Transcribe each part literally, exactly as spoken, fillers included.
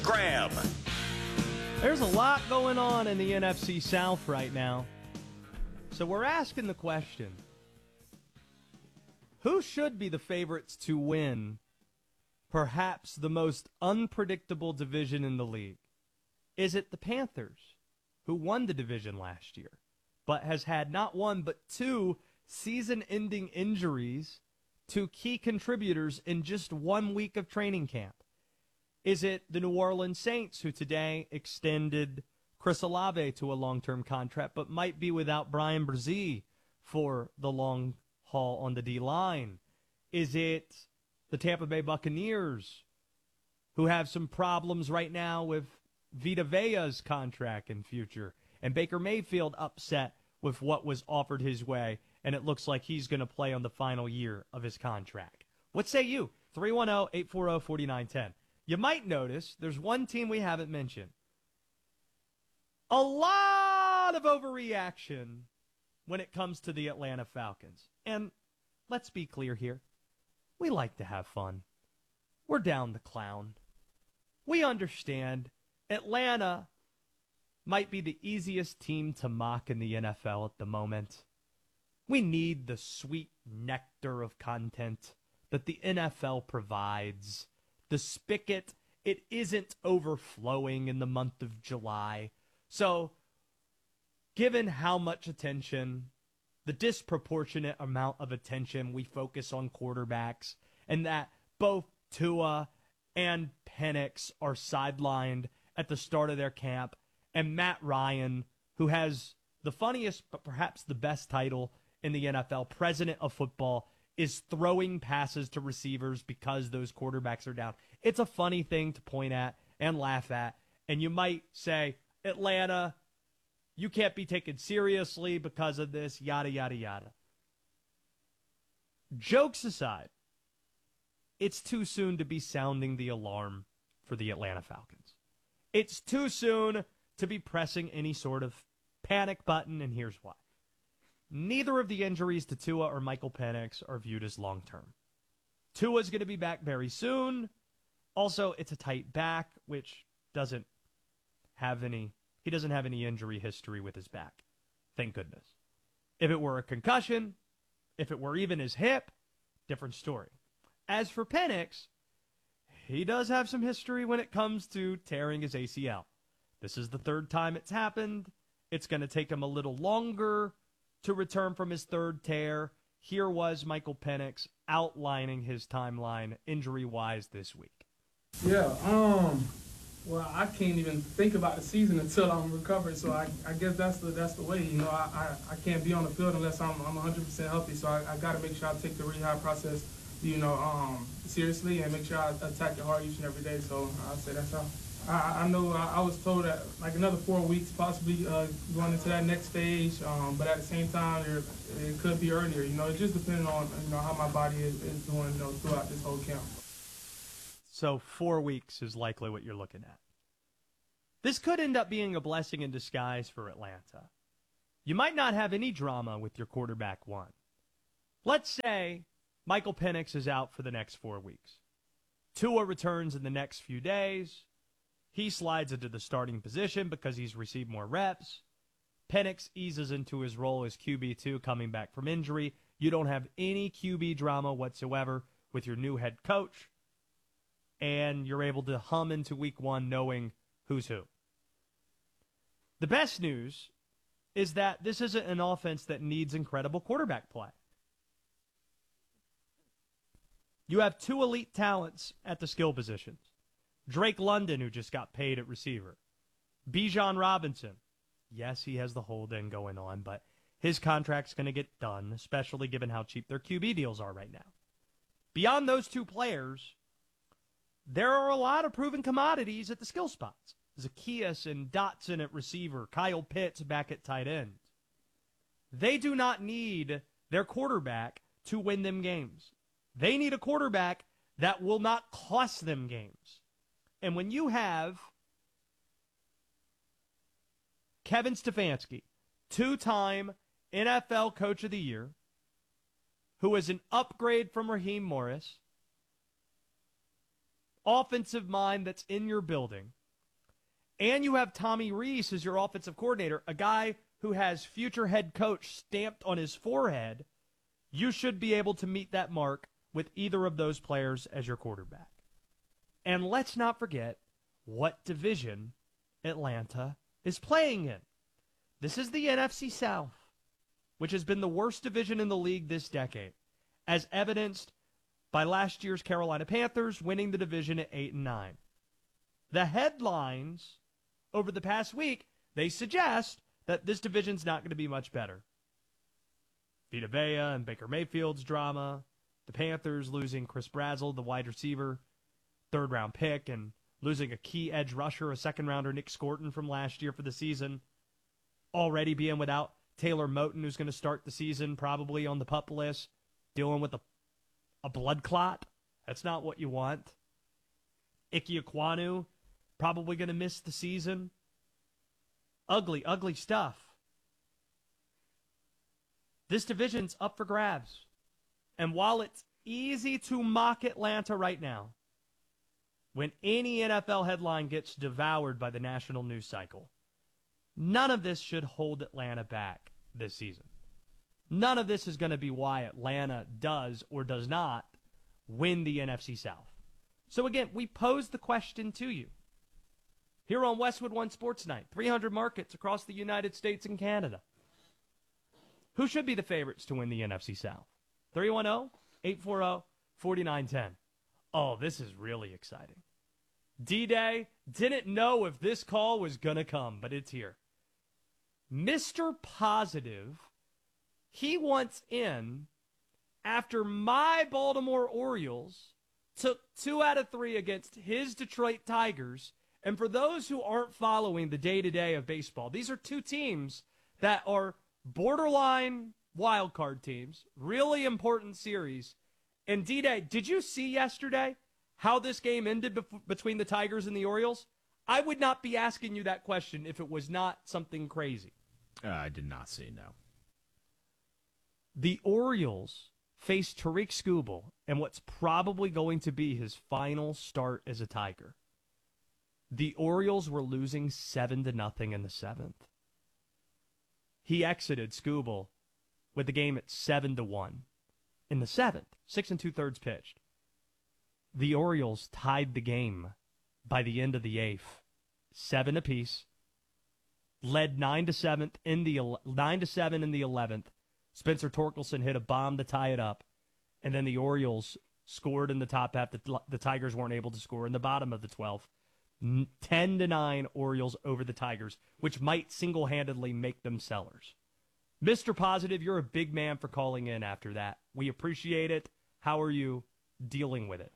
Graham. There's a lot going on in the N F C South right now. So we're asking the question, who should be the favorites to win perhaps the most unpredictable division in the league? Is it the Panthers, who won the division last year, but has had not one but two season-ending injuries to key contributors in just one week of training camp? Is it the New Orleans Saints, who today extended Chris Olave to a long-term contract, but might be without Brian Brzee for the long haul on the D-line? Is it the Tampa Bay Buccaneers, who have some problems right now with Vita Vea's contract and future, and Baker Mayfield upset with what was offered his way, and it looks like he's going to play on the final year of his contract? What say you? three one zero, eight four zero, four nine one zero. You might notice there's one team we haven't mentioned. A lot of overreaction when it comes to the Atlanta Falcons. And let's be clear here. We like to have fun. We're down the clown. We understand Atlanta might be the easiest team to mock in the N F L at the moment. We need the sweet nectar of content that the N F L provides. The spigot, it isn't overflowing in the month of July. So, given how much attention, the disproportionate amount of attention we focus on quarterbacks, and that both Tua and Penix are sidelined at the start of their camp, and Matt Ryan, who has the funniest but perhaps the best title in the N F L, President of Football, is throwing passes to receivers because those quarterbacks are down. It's a funny thing to point at and laugh at, and you might say, Atlanta, you can't be taken seriously because of this, yada, yada, yada. Jokes aside, it's too soon to be sounding the alarm for the Atlanta Falcons. It's too soon to be pressing any sort of panic button, and here's why. Neither of the injuries to Tua or Michael Penix are viewed as long-term. Tua's going to be back very soon. Also, it's a tight back, which doesn't have any, he doesn't have any injury history with his back. Thank goodness. If it were a concussion, if it were even his hip, different story. As for Penix, he does have some history when it comes to tearing his A C L. This is the third time it's happened. It's going to take him a little longer to return from his third tear. Here was Michael Penix outlining his timeline injury-wise this week. Yeah, um, well, I can't even think about the season until I'm recovered, so I, I guess that's the that's the way. You know, I, I, I can't be on the field unless I'm I'm one hundred percent healthy, so I, I got to make sure I take the rehab process, you know, um, seriously, and make sure I attack it hard each and every day. So I'll say that's how. I, I know I, I was told that like another four weeks, possibly uh, going into that next stage. Um, but at the same time, there, it could be earlier. You know, it just depends on you know how my body is, is doing you know, throughout this whole camp. So four weeks is likely what you're looking at. This could end up being a blessing in disguise for Atlanta. You might not have any drama with your quarterback one. Let's say Michael Penix is out for the next four weeks. Tua returns in the next few days. He slides into the starting position because he's received more reps. Penix eases into his role as Q B two coming back from injury. You don't have any Q B drama whatsoever with your new head coach. And you're able to hum into week one knowing who's who. The best news is that this isn't an offense that needs incredible quarterback play. You have two elite talents at the skill positions. Drake London, who just got paid at receiver. Bijan Robinson. Yes, he has the holding going on, but his contract's going to get done, especially given how cheap their Q B deals are right now. Beyond those two players, there are a lot of proven commodities at the skill spots. Zacchaeus and Dotson at receiver, Kyle Pitts back at tight end. They do not need their quarterback to win them games. They need a quarterback that will not cost them games. And when you have Kevin Stefanski, two-time N F L Coach of the Year, who is an upgrade from Raheem Morris, offensive mind that's in your building, and you have Tommy Rees as your offensive coordinator, a guy who has future head coach stamped on his forehead, you should be able to meet that mark with either of those players as your quarterback. And let's not forget what division Atlanta is playing in. This is the N F C South, which has been the worst division in the league this decade, as evidenced by last year's Carolina Panthers winning the division at eight and nine. The headlines over the past week, they suggest that this division's not going to be much better. Vita Vea and Baker Mayfield's drama, the Panthers losing Chris Brazzell, the wide receiver, third-round pick, and losing a key edge rusher, a second-rounder, Nick Scorton, from last year for the season, already being without Taylor Moton, who's going to start the season probably on the PUP list, dealing with a, a blood clot. That's not what you want. Ike Ekwonu, probably going to miss the season. Ugly, ugly stuff. This division's up for grabs. And while it's easy to mock Atlanta right now, when any N F L headline gets devoured by the national news cycle, none of this should hold Atlanta back this season. None of this is going to be why Atlanta does or does not win the N F C South. So again, we pose the question to you. Here on Westwood One Sports Night, three hundred markets across the United States and Canada. Who should be the favorites to win the N F C South? three one zero, eight four zero, four nine one zero. Oh, this is really exciting. D-Day, didn't know if this call was going to come, but it's here. Mister Positive, he wants in after my Baltimore Orioles took two out of three against his Detroit Tigers. And for those who aren't following the day-to-day of baseball, these are two teams that are borderline wild card teams, really important series. And D-Day, did you see yesterday how this game ended bef- between the Tigers and the Orioles? I would not be asking you that question if it was not something crazy. Uh, I did not see, no. The Orioles faced Tariq Skubal in what's probably going to be his final start as a Tiger. The Orioles were losing seven to nothing in the seventh. He exited Skubal with the game at seven to one in the seventh, six and two thirds pitched. The Orioles tied the game by the end of the eighth, seven apiece. Led nine to seven in the nine to seven in the eleventh. Spencer Torkelson hit a bomb to tie it up, and then the Orioles scored in the top half. The, the Tigers weren't able to score in the bottom of the twelfth. ten to nine Orioles over the Tigers, which might single-handedly make them sellers. Mister Positive, you're a big man for calling in after that. We appreciate it. How are you dealing with it?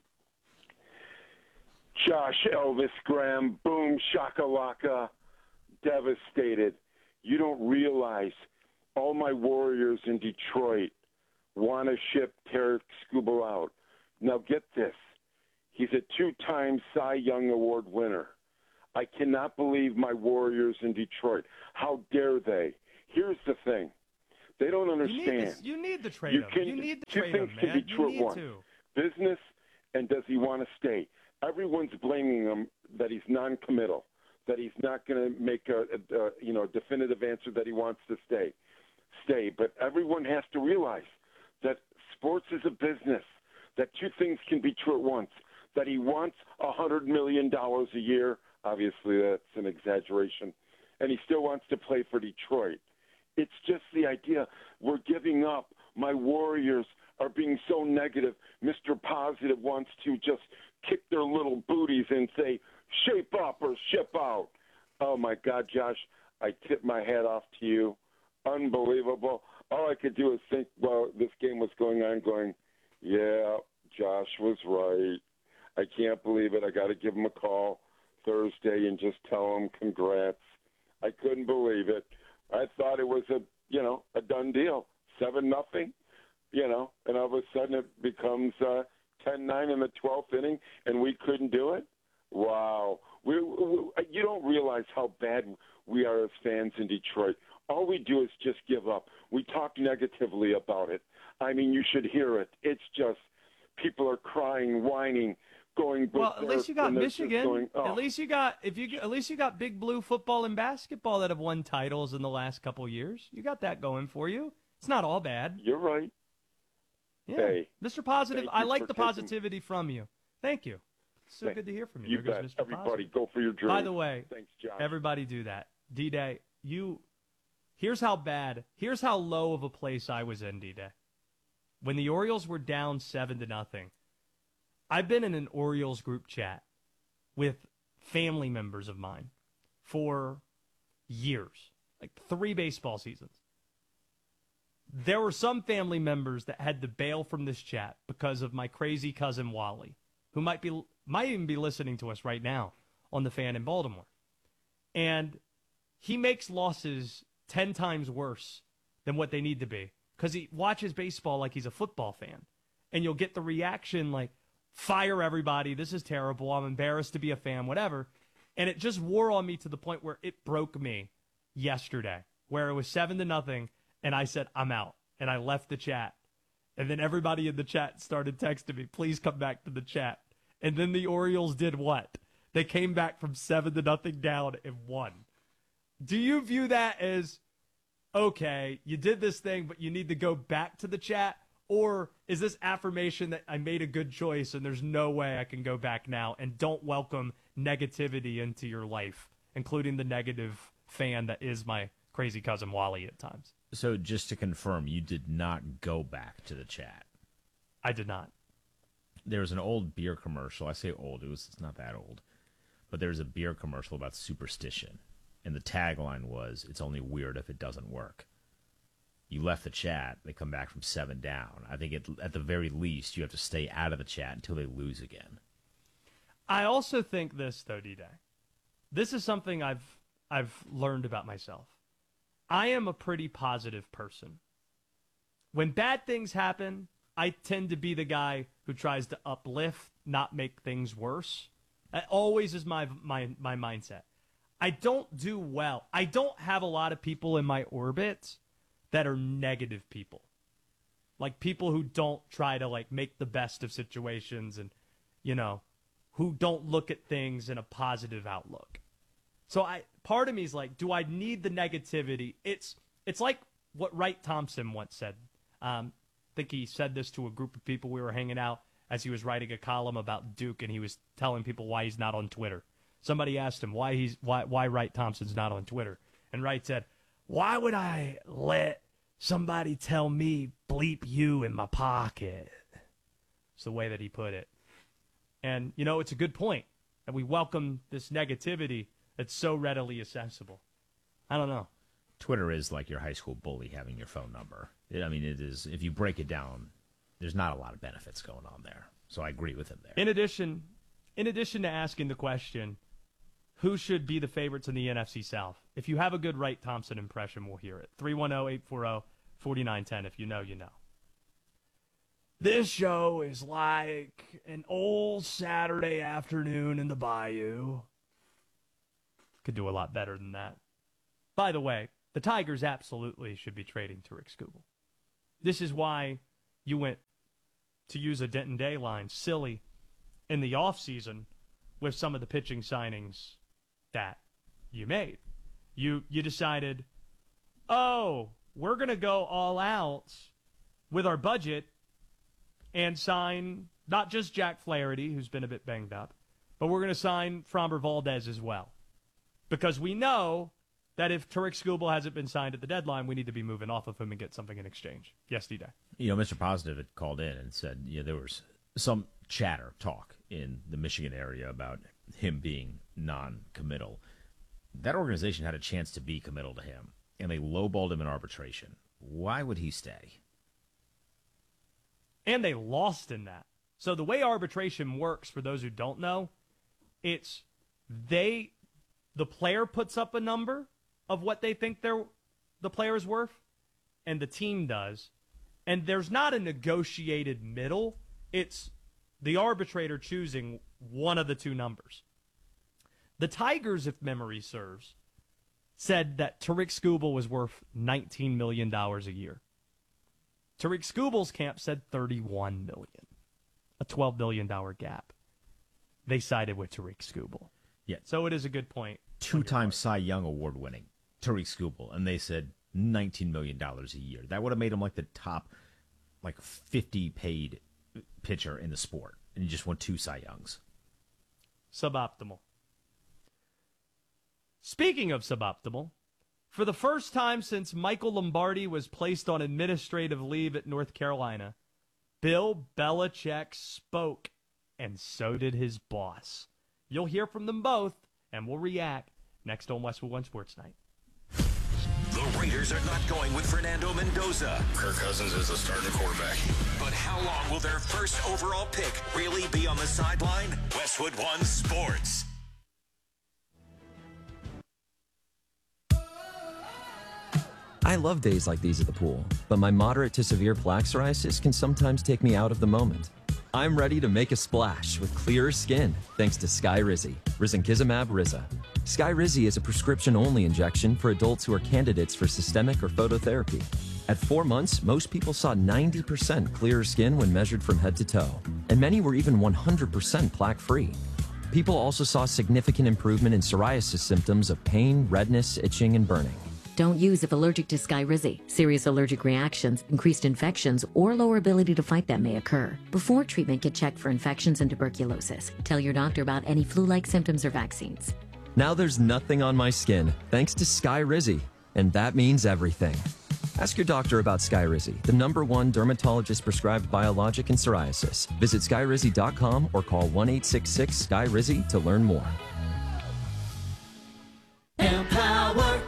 Josh Elvis Graham, boom, shakalaka, devastated. You don't realize all my Warriors in Detroit want to ship Tariq Skubal out. Now get this. He's a two-time Cy Young Award winner. I cannot believe my Warriors in Detroit. How dare they? Here's the thing. They don't understand. You need, this, you need to trade you him. Can, you need to two trade things him, can man. be true you at need once. to. Business and does he want to stay? Everyone's blaming him that he's non-committal, that he's not going to make a, a, a you know definitive answer that he wants to stay. Stay. But everyone has to realize that sports is a business, that two things can be true at once. That he wants one hundred million dollars a year. Obviously, that's an exaggeration. And he still wants to play for Detroit. It's just the idea we're giving up. My Warriors are being so negative. Mister Positive wants to just kick their little booties and say, shape up or ship out. Oh, my God, Josh, I tip my hat off to you. Unbelievable. All I could do is think, well, this game was going on, going, yeah, Josh was right. I can't believe it. I got to give him a call Thursday and just tell him congrats. I couldn't believe it. I thought it was a, you know, a done deal, seven nothing, you know, and all of a sudden it becomes uh, ten nine in the twelfth inning, and we couldn't do it. Wow, we, we you don't realize how bad we are as fans in Detroit. All we do is just give up. We talk negatively about it. I mean, you should hear it. It's just people are crying, whining, going. Well, at least you got and they're just Michigan. Going, oh. At least you got if you at least you got Big Blue football and basketball that have won titles in the last couple of years. You got that going for you. It's not all bad. You're right. Yeah. Hey, Mister Positive, thank I you like for the taking- positivity from you. Thank you. It's so Thank- good to hear from you. You There goes bet. Mister Everybody, Positive. go for your dream. By the way, Thanks, Josh. everybody do that. D-Day, you here's how bad, here's how low of a place I was in, D-Day. When the Orioles were down seven to nothing, I've been in an Orioles group chat with family members of mine for years, like three baseball seasons. There were some family members that had to bail from this chat because of my crazy cousin Wally, who might be might even be listening to us right now on the Fan in Baltimore. And he makes losses ten times worse than what they need to be because he watches baseball like he's a football fan. And you'll get the reaction like, fire everybody, this is terrible, I'm embarrassed to be a fan, whatever. And it just wore on me to the point where it broke me yesterday, where it was seven to nothing, and I said, I'm out. And I left the chat. And then everybody in the chat started texting me, please come back to the chat. And then the Orioles did what? They came back from seven to nothing down and won. Do you view that as, okay, you did this thing, but you need to go back to the chat? Or is this affirmation that I made a good choice and there's no way I can go back now, and don't welcome negativity into your life, including the negative fan that is my crazy cousin Wally at times? So just to confirm, you did not go back to the chat. I did not. There was an old beer commercial. I say old. It was it's not that old. But there was a beer commercial about superstition. And the tagline was, it's only weird if it doesn't work. You left the chat. They come back from seven down. I think it, at the very least, you have to stay out of the chat until they lose again. I also think this, though, D-Day. This is something I've I've learned about myself. I am a pretty positive person. When bad things happen, I tend to be the guy who tries to uplift, not make things worse. That always is my my my mindset. I don't do well. I don't have a lot of people in my orbit that are negative people. Like people who don't try to like make the best of situations and, you know, who don't look at things in a positive outlook. So I part of me is like, do I need the negativity? It's it's like what Wright Thompson once said. Um, I think he said this to a group of people we were hanging out as he was writing a column about Duke, and he was telling people why he's not on Twitter. Somebody asked him why he's why why Wright Thompson's not on Twitter, and Wright said, "Why would I let somebody tell me bleep you in my pocket?" It's the way that he put it. And, you know, it's a good point. And we welcome this negativity that's so readily accessible. I don't know. Twitter is like your high school bully having your phone number. It, I mean, it is. If you break it down, there's not a lot of benefits going on there. So I agree with him there. In addition, in addition to asking the question, who should be the favorites in the N F C South? If you have a good Wright Thompson impression, we'll hear it. three one zero, eight four zero, four nine one zero. If you know, you know. This show is like an old Saturday afternoon in the bayou. Could do a lot better than that. By the way, the Tigers absolutely should be trading to Rick Skubal. This is why you went, to use a Denton Day line, silly in the offseason with some of the pitching signings that you made. You you decided, oh, we're going to go all out with our budget and sign not just Jack Flaherty, who's been a bit banged up, but we're going to sign Framber Valdez as well. Because we know that if Tarik Skubal hasn't been signed at the deadline, we need to be moving off of him and get something in exchange. Yes, D-Day. You know, Mister Positive had called in and said, yeah, there was some chatter, talk in the Michigan area about him being non-committal. That organization had a chance to be committal to him, and they lowballed him in arbitration. Why would he stay? And they lost in that. So the way arbitration works, for those who don't know, it's they, the player puts up a number of what they think they're, the player is worth, and the team does. And there's not a negotiated middle. It's the arbitrator choosing one of the two numbers. The Tigers, if memory serves, said that Tarik Skubal was worth nineteen million dollars a year. Tarik Skubal's camp said thirty-one million dollars, a twelve million dollars gap. they sided with Tariq Skubal. Yeah. So it is a good point. Two-time Cy Young Award winning Tariq Skubal, and they said nineteen million dollars a year. That would have made him like the top, like fifty paid pitcher in the sport, and he just won two Cy Youngs. Suboptimal. Speaking of suboptimal, for the first time since Michael Lombardi was placed on administrative leave at North Carolina, Bill Belichick spoke, and so did his boss. You'll hear from them both, and we'll react next on Westwood One Sports Night. The Raiders are not going with Fernando Mendoza. Kirk Cousins is the starting quarterback. But how long will their first overall pick really be on the sideline? Westwood One Sports. I love days like these at the pool, but my moderate to severe plaque psoriasis can sometimes take me out of the moment. I'm ready to make a splash with clearer skin thanks to Skyrizi, Risankizumab Riza. Skyrizi is a prescription-only injection for adults who are candidates for systemic or phototherapy. At four months, most people saw ninety percent clearer skin when measured from head to toe, and many were even one hundred percent plaque-free. People also saw significant improvement in psoriasis symptoms of pain, redness, itching, and burning. Don't use if allergic to Skyrizi. Serious allergic reactions, increased infections, or lower ability to fight them may occur. Before treatment, get checked for infections and tuberculosis. Tell your doctor about any flu-like symptoms or vaccines. Now there's nothing on my skin thanks to Skyrizi, and that means everything. Ask your doctor about Skyrizi, the number one dermatologist-prescribed biologic in psoriasis. Visit skyrizi dot com or call one eight six six Sky Rizi to learn more. Empower.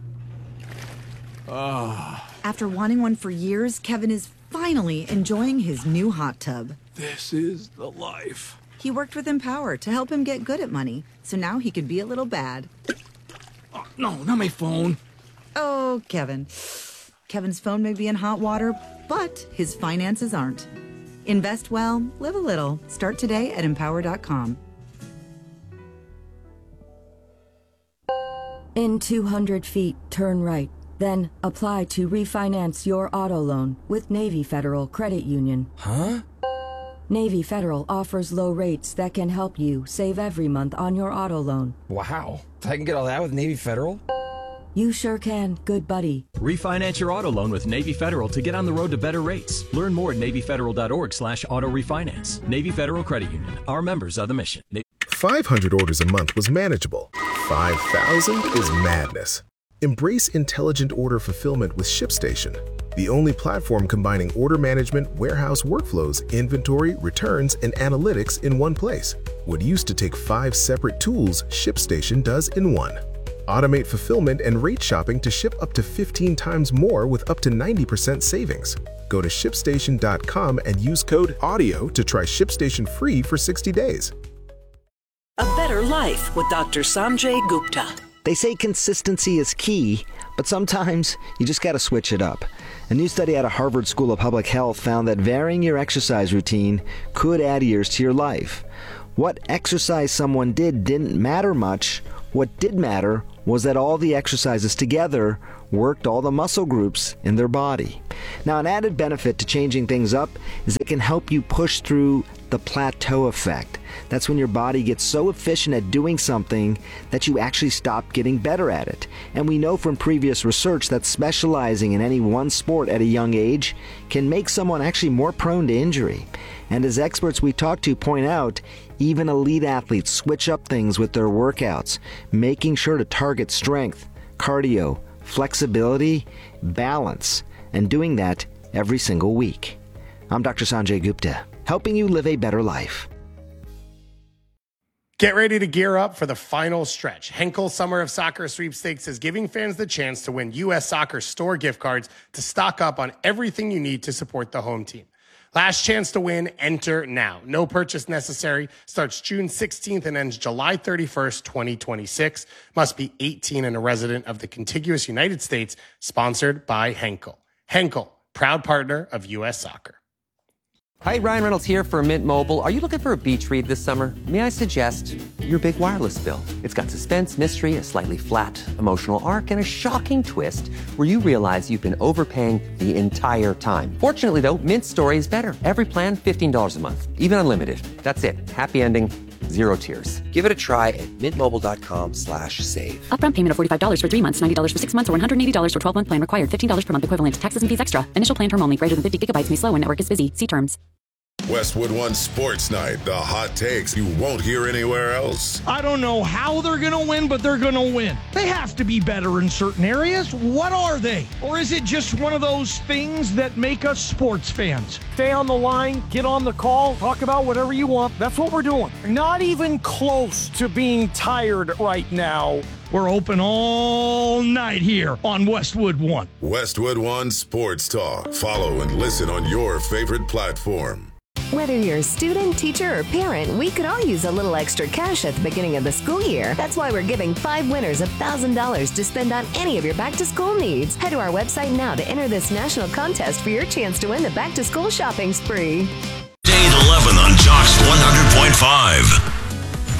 Oh. After wanting one for years, Kevin is finally enjoying his new hot tub. This is the life. He worked with Empower to help him get good at money, so now he can be a little bad. Oh, no, not my phone. Oh, Kevin. Kevin's phone may be in hot water, but his finances aren't. Invest well, live a little. Start today at empower dot com. In two hundred feet, turn right. Then apply to refinance your auto loan with Navy Federal Credit Union. Huh? Navy Federal offers low rates that can help you save every month on your auto loan. Wow. I can get all that with Navy Federal? You sure can, good buddy. Refinance your auto loan with Navy Federal to get on the road to better rates. Learn more at navy federal dot org slash auto refinance. Navy Federal Credit Union. Our members are the mission. five hundred orders a month was manageable. five thousand is madness. Embrace intelligent order fulfillment with ShipStation, the only platform combining order management, warehouse workflows, inventory, returns, and analytics in one place. What used to take five separate tools, ShipStation does in one. Automate fulfillment and rate shopping to ship up to fifteen times more with up to ninety percent savings. Go to ship station dot com and use code AUDIO to try ShipStation free for sixty days. A better life with Doctor Sanjay Gupta. They say consistency is key, but sometimes you just got to switch it up. A new study out of Harvard School of Public Health found that varying your exercise routine could add years to your life. What exercise someone did didn't matter much. What did matter was that all the exercises together worked all the muscle groups in their body. Now, an added benefit to changing things up is it can help you push through the plateau effect. That's when your body gets so efficient at doing something that you actually stop getting better at it. And we know from previous research that specializing in any one sport at a young age can make someone actually more prone to injury. And as experts we talk to point out, even elite athletes switch up things with their workouts, making sure to target strength, cardio, flexibility, balance, and doing that every single week. I'm Doctor Sanjay Gupta, helping you live a better life. Get ready to gear up for the final stretch. Henkel Summer of Soccer Sweepstakes is giving fans the chance to win U S Soccer store gift cards to stock up on everything you need to support the home team. Last chance to win, enter now. No purchase necessary. Starts June sixteenth and ends July thirty-first, twenty twenty-six. Must be eighteen and a resident of the contiguous United States. Sponsored by Henkel. Henkel, proud partner of U S Soccer. Hi, Ryan Reynolds here for Mint Mobile. Are you looking for a beach read this summer? May I suggest your big wireless bill? It's got suspense, mystery, a slightly flat, emotional arc, and a shocking twist where you realize you've been overpaying the entire time. Fortunately, though, Mint's story is better. Every plan, fifteen dollars a month. Even unlimited. That's it. Happy ending. Zero tiers. Give it a try at mintmobile.com slash save. Upfront payment of forty-five dollars for three months, ninety dollars for six months, or one hundred eighty dollars for twelve-month plan required. fifteen dollars per month equivalent. Taxes and fees extra. Initial plan term only. Greater than fifty gigabytes may slow when network is busy. See terms. Westwood One Sports Night. The hot takes you won't hear anywhere else. I don't know how they're going to win, but they're going to win. They have to be better in certain areas. What are they? Or is it just one of those things that make us sports fans? Stay on the line, get on the call, talk about whatever you want. That's what we're doing. Not even close to being tired right now. We're open all night here on Westwood One. Westwood One Sports Talk. Follow and listen on your favorite platform. Whether you're a student, teacher, or parent, we could all use a little extra cash at the beginning of the school year. That's why we're giving five winners one thousand dollars to spend on any of your back-to-school needs. Head to our website now to enter this national contest for your chance to win the back-to-school shopping spree. Day eleven on Jocks one hundred point five.